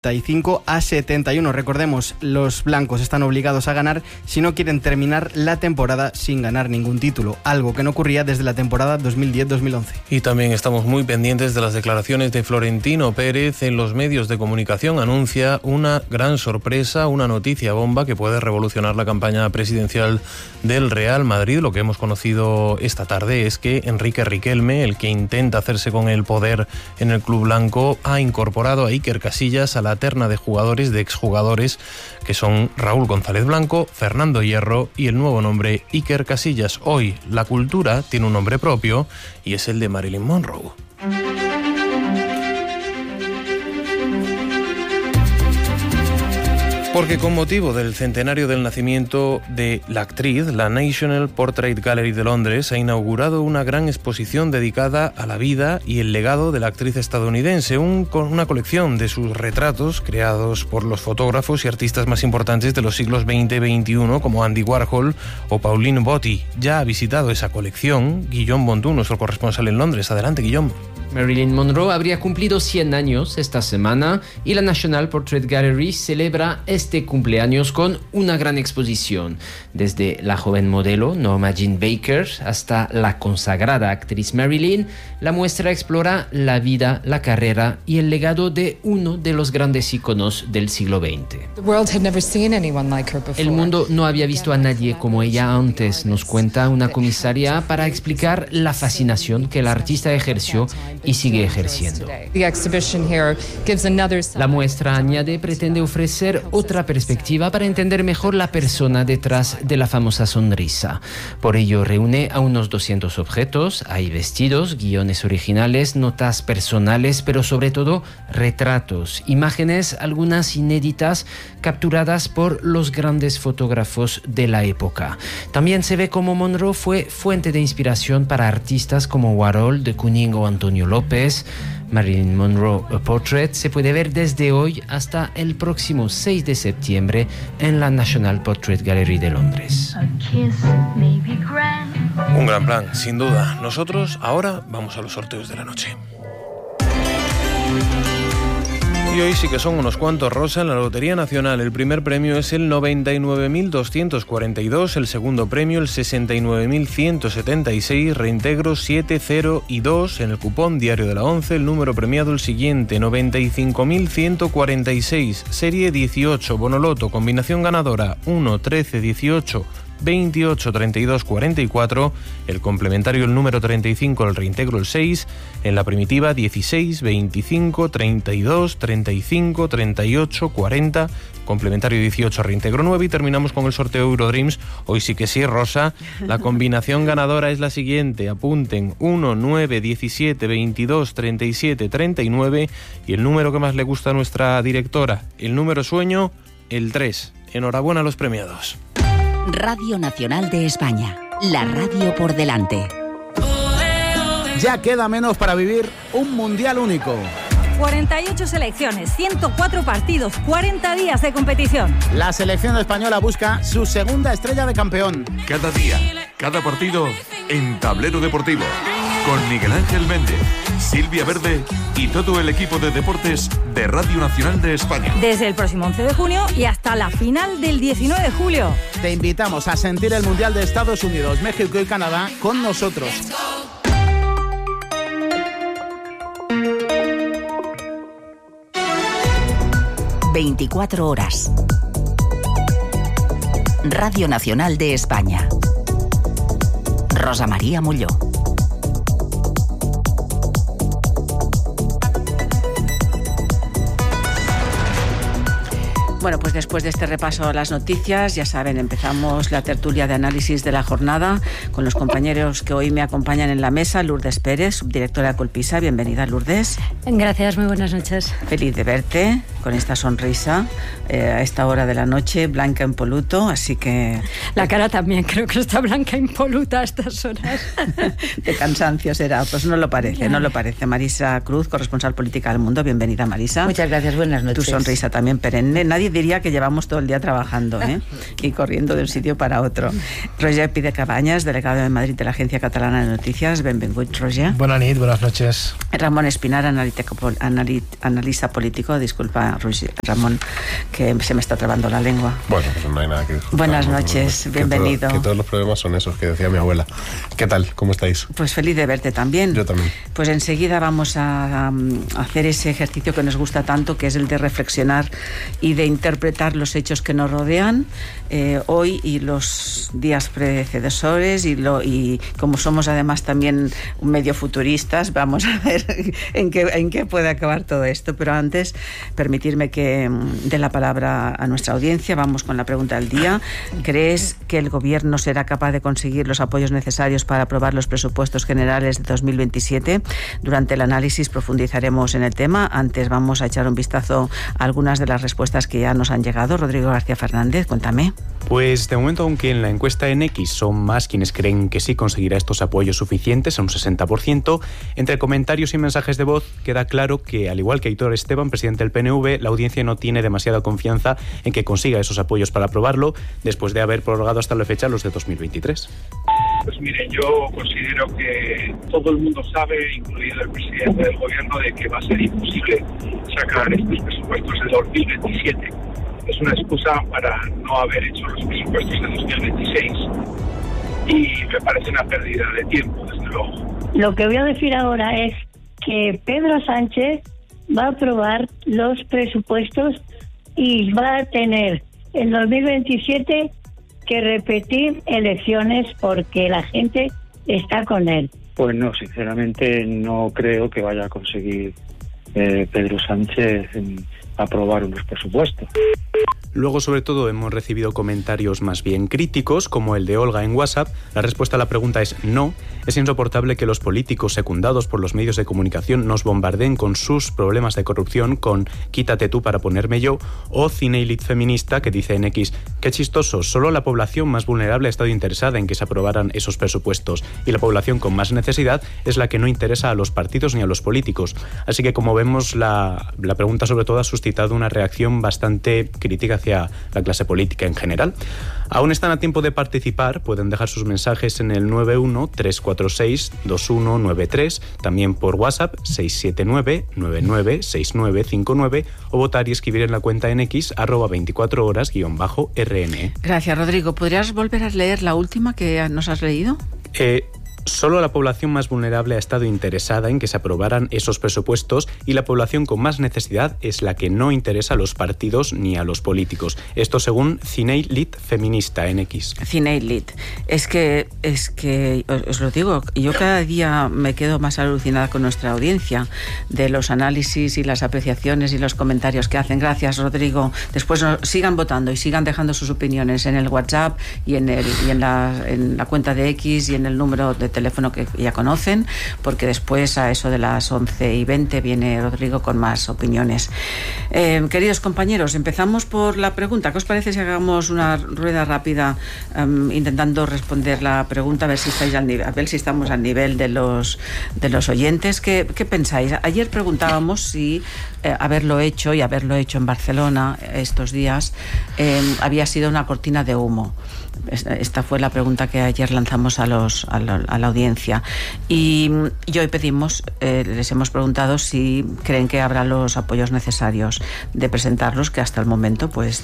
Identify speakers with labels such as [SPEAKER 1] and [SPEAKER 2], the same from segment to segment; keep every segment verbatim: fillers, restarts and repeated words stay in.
[SPEAKER 1] y cinco a setenta y uno. Recordemos, los blancos están obligados a ganar si no quieren terminar la temporada sin ganar ningún título, algo que no ocurría desde la temporada dos mil diez dos mil once.
[SPEAKER 2] Y también estamos muy pendientes de las declaraciones de Florentino Pérez en los medios de comunicación. Anuncia una gran sorpresa, una noticia bomba que puede revolucionar la campaña presidencial del Real Madrid. Lo que hemos conocido esta tarde es que Enrique Riquelme, el que intenta hacerse con el poder en el club blanco, ha incorporado a Iker Casillas a la terna de jugadores, de exjugadores, que son Raúl González Blanco, Fernando Hierro y el nuevo nombre Iker Casillas. Hoy la cultura tiene un nombre propio y es el de Marilyn Monroe. Porque con motivo del centenario del nacimiento de la actriz, la National Portrait Gallery de Londres ha inaugurado una gran exposición dedicada a la vida y el legado de la actriz estadounidense, un, una colección de sus retratos creados por los fotógrafos y artistas más importantes de los siglos veinte y veintiuno, como Andy Warhol o Pauline Botti. Ya ha visitado esa colección Guillaume Bondou, nuestro corresponsal en Londres. Adelante, Guillaume.
[SPEAKER 3] Marilyn Monroe habría cumplido cien años esta semana y la National Portrait Gallery celebra este cumpleaños con una gran exposición. Desde la joven modelo Norma Jean Baker hasta la consagrada actriz Marilyn, la muestra explora la vida, la carrera y el legado de uno de los grandes íconos del siglo veinte. El mundo no había visto a nadie como ella antes, nos cuenta una comisaria para explicar la fascinación que la artista ejerció y sigue ejerciendo. La muestra, añade, pretende ofrecer otra perspectiva para entender mejor la persona detrás de la famosa sonrisa. Por ello reúne a unos doscientos objetos, hay vestidos, guiones originales, notas personales, pero sobre todo retratos, imágenes, algunas inéditas, capturadas por los grandes fotógrafos de la época. También se ve cómo Monroe fue fuente de inspiración para artistas como Warhol, de Kooning o Antonio López. Marilyn Monroe A Portrait se puede ver desde hoy hasta el próximo seis de septiembre en la National Portrait Gallery de Londres.
[SPEAKER 2] Un gran plan, sin duda. Nosotros ahora vamos a los sorteos de la noche. Y hoy sí que son unos cuantos, Rosa, en la Lotería Nacional. El primer premio es el noventa y nueve mil doscientos cuarenta y dos, el segundo premio el sesenta y nueve mil ciento setenta y seis, reintegro siete, cero y dos. En el cupón Diario de la once, el número premiado el siguiente, noventa y cinco mil ciento cuarenta y seis, serie dieciocho, Bonoloto, combinación ganadora uno, trece, dieciocho, veintiocho, treinta y dos, cuarenta y cuatro, el complementario el número treinta y cinco, el reintegro el seis, en la primitiva dieciséis, veinticinco, treinta y dos, treinta y cinco, treinta y ocho, cuarenta, complementario dieciocho, reintegro nueve y terminamos con el sorteo Eurodreams. Hoy sí que sí, Rosa, la combinación ganadora es la siguiente, apunten uno, nueve, diecisiete, veintidós, treinta y siete, treinta y nueve y el número que más le gusta a nuestra directora, el número sueño, el tres. Enhorabuena a los premiados.
[SPEAKER 4] Radio Nacional de España, la radio por delante.
[SPEAKER 5] Ya queda menos para vivir un mundial único.
[SPEAKER 6] cuarenta y ocho selecciones, ciento cuatro partidos, cuarenta días de competición.
[SPEAKER 5] La selección española busca su segunda estrella de campeón.
[SPEAKER 7] Cada día, cada partido en Tablero Deportivo. Con Miguel Ángel Méndez, Silvia Verde y todo el equipo de deportes de Radio Nacional de España.
[SPEAKER 6] Desde el próximo once de junio y hasta la final del diecinueve de julio.
[SPEAKER 5] Te invitamos a sentir el Mundial de Estados Unidos, México y Canadá con nosotros.
[SPEAKER 4] veinticuatro horas. Radio Nacional de España. Rosa María Molló.
[SPEAKER 8] Bueno, pues después de este repaso a las noticias, ya saben, empezamos la tertulia de análisis de la jornada con los compañeros que hoy me acompañan en la mesa. Lourdes Pérez, subdirectora de Colpisa. Bienvenida, Lourdes.
[SPEAKER 9] Gracias, muy buenas noches.
[SPEAKER 8] Feliz de verte con esta sonrisa eh, a esta hora de la noche, blanca impoluto, así que...
[SPEAKER 9] La cara también, creo que está blanca impoluta a estas horas.
[SPEAKER 8] De cansancio será, pues no lo parece, no lo parece. Marisa Cruz, corresponsal política del Mundo. Bienvenida, Marisa.
[SPEAKER 10] Muchas gracias, buenas noches.
[SPEAKER 8] Tu sonrisa también perenne. Nadie diría que llevamos todo el día trabajando, ¿eh? Y corriendo de un sitio para otro. Roger Pide Cabañas, delegado de Madrid de la Agencia Catalana de Noticias. Benvingut, Roger.
[SPEAKER 10] Buenas noches, buenas noches.
[SPEAKER 8] Ramón Espinar, analítico, analit, analista político. Disculpa, Roger, Ramón, que se me está trabando la lengua.
[SPEAKER 11] Bueno, pues no hay nada que disculpar.
[SPEAKER 8] Buenas noches,
[SPEAKER 11] que
[SPEAKER 8] bienvenido.
[SPEAKER 11] Todo, que todos los problemas son esos que decía mi abuela. ¿Qué tal? ¿Cómo estáis?
[SPEAKER 8] Pues feliz de verte también.
[SPEAKER 11] Yo también.
[SPEAKER 8] Pues enseguida vamos a, a hacer ese ejercicio que nos gusta tanto, que es el de reflexionar y de interpretar los hechos que nos rodean eh, hoy y los días predecesores, y, lo, y como somos además también medio futuristas, vamos a ver en qué, en qué puede acabar todo esto. Pero antes, permitirme que dé la palabra a nuestra audiencia. Vamos con la pregunta del día. ¿Crees que el Gobierno será capaz de conseguir los apoyos necesarios para aprobar los presupuestos generales de dos mil veintisiete? Durante el análisis profundizaremos en el tema. Antes vamos a echar un vistazo a algunas de las respuestas que ya nos han llegado. Rodrigo García Fernández, cuéntame.
[SPEAKER 12] Pues de momento, aunque en la encuesta en X son más quienes creen que sí conseguirá estos apoyos suficientes, a un sesenta por ciento, entre comentarios y mensajes de voz queda claro que, al igual que Aitor Esteban, presidente del P N V, la audiencia no tiene demasiada confianza en que consiga esos apoyos para aprobarlo, después de haber prorrogado hasta la fecha los de dos mil veintitrés.
[SPEAKER 13] Pues miren, yo considero que todo el mundo sabe, incluido el presidente del gobierno, de que va a ser imposible sacar estos presupuestos de dos mil veintisiete. Es una excusa para no haber hecho los presupuestos de dos mil veintiséis. Y me parece una pérdida de tiempo, desde luego.
[SPEAKER 14] Lo que voy a decir ahora es que Pedro Sánchez va a aprobar los presupuestos y va a tener en dos mil veintisiete que repetir elecciones porque la gente está con él.
[SPEAKER 15] Pues no, sinceramente no creo que vaya a conseguir eh, Pedro Sánchez en aprobar unos presupuestos.
[SPEAKER 12] Luego, sobre todo, hemos recibido comentarios más bien críticos, como el de Olga en WhatsApp. La respuesta a la pregunta es no. Es insoportable que los políticos secundados por los medios de comunicación nos bombardeen con sus problemas de corrupción, con quítate tú para ponerme yo, o Cineilit Feminista, que dice en X, qué chistoso, solo la población más vulnerable ha estado interesada en que se aprobaran esos presupuestos, y la población con más necesidad es la que no interesa a los partidos ni a los políticos. Así que, como vemos, la, la pregunta sobre todo ha suscitado una reacción bastante crítica hacia la clase política en general. Aún están a tiempo de participar, pueden dejar sus mensajes en el nueve uno tres cuatro seis dos uno nueve tres, también por WhatsApp seis siete nueve nueve nueve seis nueve cinco nueve, o votar y escribir en la cuenta en X arroba veinticuatro horas guión bajo R N E.
[SPEAKER 8] Gracias, Rodrigo. ¿Podrías volver a leer la última que nos has leído?
[SPEAKER 12] Eh... Solo la población más vulnerable ha estado interesada en que se aprobaran esos presupuestos, y la población con más necesidad es la que no interesa a los partidos ni a los políticos. Esto según Cineilit Feminista en X.
[SPEAKER 8] Cineilit. Es que, es que, os lo digo, yo cada día me quedo más alucinada con nuestra audiencia, de los análisis y las apreciaciones y los comentarios que hacen. Gracias, Rodrigo. Después no, sigan votando y sigan dejando sus opiniones en el WhatsApp y en, el, y en, la, en la cuenta de X y en el número de teléfono que ya conocen, porque después a eso de las once y veinte viene Rodrigo con más opiniones. Eh, queridos compañeros, empezamos por la pregunta. ¿Qué os parece si hagamos una rueda rápida um, intentando responder la pregunta, a ver si estáis al nivel, a ver si estamos al nivel de los de los oyentes? ¿Qué, qué pensáis? Ayer preguntábamos si eh, haberlo hecho y haberlo hecho en Barcelona estos días eh, había sido una cortina de humo. Esta fue la pregunta que ayer lanzamos a los a la, a la audiencia, y, y hoy pedimos, eh, les hemos preguntado si creen que habrá los apoyos necesarios de presentarlos, que hasta el momento pues,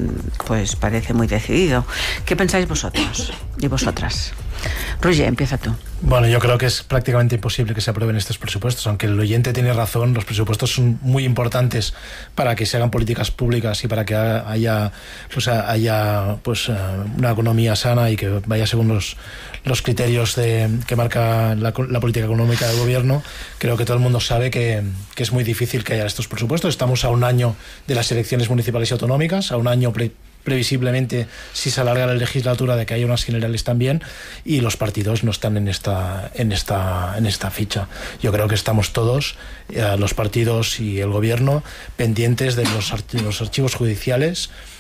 [SPEAKER 8] pues parece muy decidido. ¿Qué pensáis vosotros y vosotras? Roger, empieza tú.
[SPEAKER 10] Bueno, yo creo que es prácticamente imposible que se aprueben estos presupuestos, aunque el oyente tiene razón. Los presupuestos son muy importantes para que se hagan políticas públicas y para que haya pues haya pues una economía sana y que vaya según los los criterios de, que marca la, la política económica del gobierno. Creo que todo el mundo sabe que, que es muy difícil que haya estos presupuestos. Estamos a un año de las elecciones municipales y autonómicas, a un año pre previsiblemente, si se alarga la legislatura, de que haya unas generales también, y los partidos no están en esta en esta en esta ficha. Yo creo que estamos todos, eh, los partidos y el gobierno, pendientes de los, arch los archivos judiciales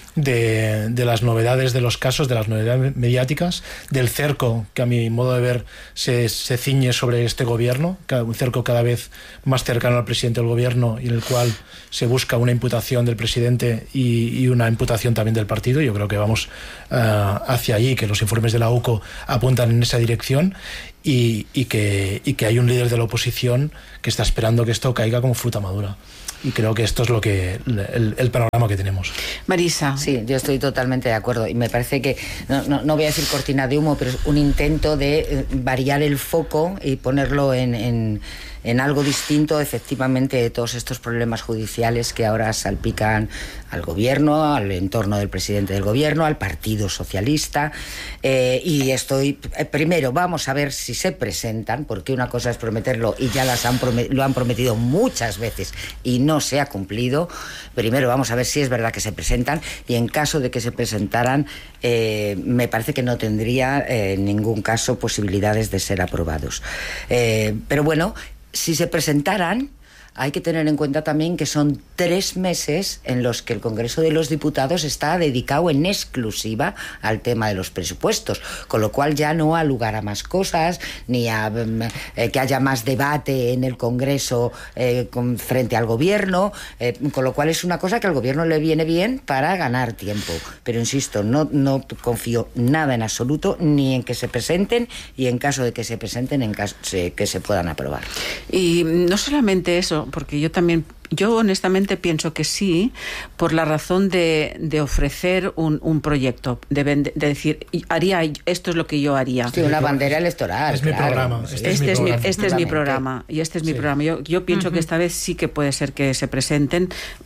[SPEAKER 10] de, de las novedades de los casos, de las novedades mediáticas, del cerco que a mi modo de ver se, se ciñe sobre este gobierno, un cerco cada vez más cercano al presidente del gobierno y en el cual se busca una imputación del presidente y, y una imputación también del partido. Yo creo que vamos uh, hacia allí, que los informes de la U C O apuntan en esa dirección y, y, que, y que hay un líder de la oposición que está esperando que esto caiga como fruta madura. Y creo que esto es lo que el, el panorama que tenemos.
[SPEAKER 8] Marisa.
[SPEAKER 16] Sí, yo estoy totalmente de acuerdo y me parece que, no, no, no voy a decir cortina de humo, pero es un intento de variar el foco y ponerlo en, en, en algo distinto, efectivamente, de todos estos problemas judiciales que ahora salpican al gobierno, al entorno del presidente del gobierno, al Partido Socialista. Eh, y estoy, eh, primero, vamos a ver si se presentan, porque una cosa es prometerlo y ya las han promet- lo han prometido muchas veces y no se ha cumplido. Primero vamos a ver si es verdad que se presentan y en caso de que se presentaran, eh, me parece que no tendría eh, en ningún caso posibilidades de ser aprobados. Eh, pero bueno, si se presentaran, hay que tener en cuenta también que son tres meses en los que el Congreso de los Diputados está dedicado en exclusiva al tema de los presupuestos, con lo cual ya no ha lugar a más cosas, ni a eh, que haya más debate en el Congreso eh, con, frente al Gobierno, eh, con lo cual es una cosa que al Gobierno le viene bien para ganar tiempo. Pero insisto, no, no confío nada en absoluto, ni en que se presenten, y en caso de que se presenten, en caso de que se puedan aprobar.
[SPEAKER 8] Y no solamente eso, porque yo también, yo honestamente pienso que sí, por la razón de, de ofrecer un, un proyecto, de, vende, de decir, haría esto es lo que yo haría.
[SPEAKER 16] Sí, una bandera electoral.
[SPEAKER 10] Es
[SPEAKER 16] claro.
[SPEAKER 10] mi programa.
[SPEAKER 8] Este, este, es, mi, este, es, mi, este es mi programa. Y este es mi sí. programa. Yo, yo pienso uh-huh. que esta vez sí que puede ser que se presenten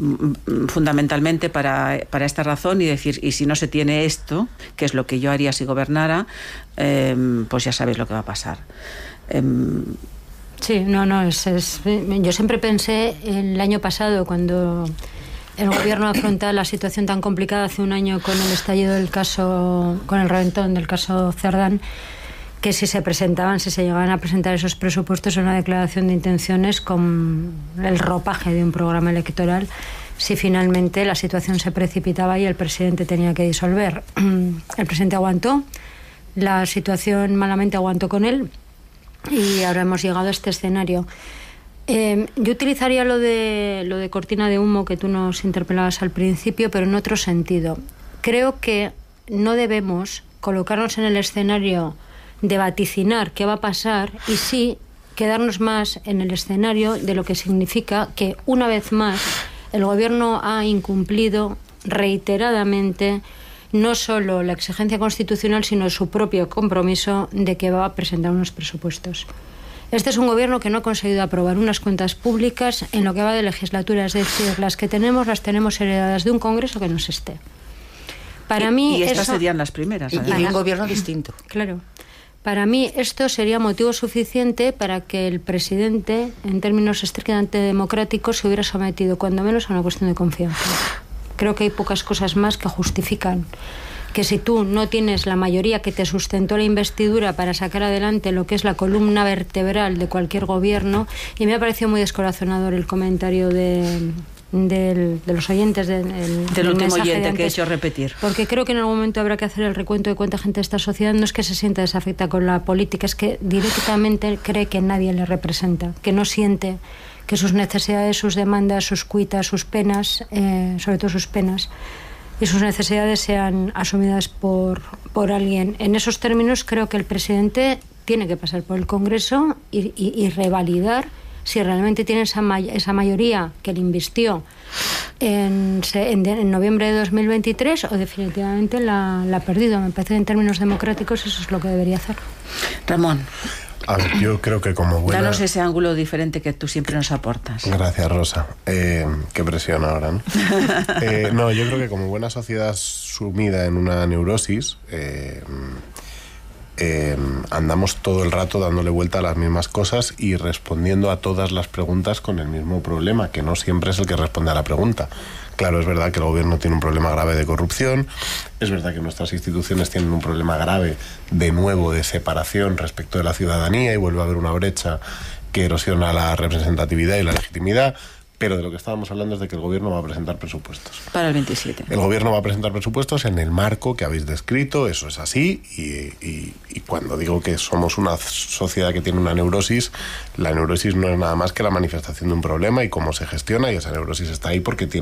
[SPEAKER 8] m- fundamentalmente para, para esta razón y decir, y si no se tiene esto, que es lo que yo haría si gobernara, eh, pues ya sabéis lo que va a pasar. Eh,
[SPEAKER 9] Sí, no, no, es, es, yo siempre pensé el año pasado cuando el gobierno afrontaba la situación tan complicada hace un año con el estallido del caso, con el reventón del caso Cerdán, que si se presentaban, si se llegaban a presentar esos presupuestos en una declaración de intenciones con el ropaje de un programa electoral, si finalmente la situación se precipitaba y el presidente tenía que disolver. El presidente aguantó, la situación malamente aguantó con él, y ahora hemos llegado a este escenario. Eh, yo utilizaría lo de, lo de cortina de humo que tú nos interpelabas al principio, pero en otro sentido. Creo que no debemos colocarnos en el escenario de vaticinar qué va a pasar y sí quedarnos más en el escenario de lo que significa que una vez más el gobierno ha incumplido reiteradamente no solo la exigencia constitucional, sino su propio compromiso de que va a presentar unos presupuestos. Este es un gobierno que no ha conseguido aprobar unas cuentas públicas en lo que va de legislatura, es decir, las que tenemos las tenemos heredadas de un Congreso que no se esté. Para
[SPEAKER 8] y,
[SPEAKER 9] mí
[SPEAKER 8] y estas
[SPEAKER 9] eso,
[SPEAKER 8] serían las primeras.
[SPEAKER 16] Y, y de un gobierno distinto.
[SPEAKER 9] Claro. Para mí esto sería motivo suficiente para que el presidente, en términos estrictamente democráticos, se hubiera sometido cuando menos a una cuestión de confianza. Creo que hay pocas cosas más que justifican que si tú no tienes la mayoría que te sustentó la investidura para sacar adelante lo que es la columna vertebral de cualquier gobierno, y me ha parecido muy descorazonador el comentario de, de, de los oyentes de, el,
[SPEAKER 8] del último oyente
[SPEAKER 9] de antes,
[SPEAKER 8] que he hecho repetir.
[SPEAKER 9] Porque creo que en algún momento habrá que hacer el recuento de cuánta gente de esta sociedad no es que se sienta desafecta con la política, es que directamente cree que nadie le representa, que no siente que sus necesidades, sus demandas, sus cuitas, sus penas, eh, sobre todo sus penas, y sus necesidades sean asumidas por, por alguien. En esos términos creo que el presidente tiene que pasar por el Congreso y, y, y revalidar si realmente tiene esa, may- esa mayoría que le invistió en, en, en noviembre de dos mil veintitrés o definitivamente la, la ha perdido. Me parece que en términos democráticos eso es lo que debería hacer.
[SPEAKER 8] Ramón.
[SPEAKER 11] A ver, yo creo que como buena...
[SPEAKER 8] Danos ese ángulo diferente que tú siempre nos aportas.
[SPEAKER 11] Gracias, Rosa. Eh, qué presión ahora, ¿no? eh, no, yo creo que como buena sociedad sumida en una neurosis, eh, eh, andamos todo el rato dándole vuelta a las mismas cosas y respondiendo a todas las preguntas con el mismo problema, que no siempre es el que responde a la pregunta. Claro, es verdad que el gobierno tiene un problema grave de corrupción, es verdad que nuestras instituciones tienen un problema grave, de nuevo, de separación respecto de la ciudadanía y vuelve a haber una brecha que erosiona la representatividad y la legitimidad, Pero de lo que estábamos hablando es de que el gobierno va a presentar presupuestos.
[SPEAKER 8] Para el veintisiete.
[SPEAKER 11] El gobierno va a presentar presupuestos en el marco que habéis descrito, eso es así, y, y, y cuando digo que somos una sociedad que tiene una neurosis, la neurosis no es nada más que la manifestación de un problema y cómo se gestiona, y esa neurosis está ahí porque tiene